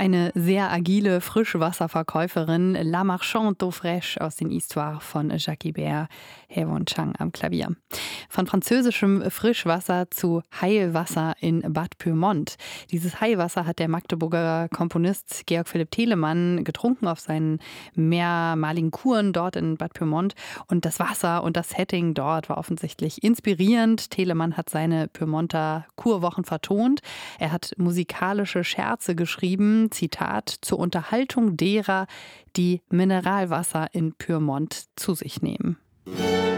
Eine sehr agile Frischwasserverkäuferin, La Marchande d'eau fraîche aus den Histoires von Jacques Ibert, Hevon Chang am Klavier. Von französischem Frischwasser zu Heilwasser in Bad Pyrmont. Dieses Heilwasser hat der Magdeburger Komponist Georg Philipp Telemann getrunken auf seinen mehrmaligen Kuren dort in Bad Pyrmont. Und das Wasser und das Setting dort war offensichtlich inspirierend. Telemann hat seine Pyrmonter Kurwochen vertont. Er hat musikalische Scherze geschrieben, Zitat, zur Unterhaltung derer, die Mineralwasser in Pyrmont zu sich nehmen.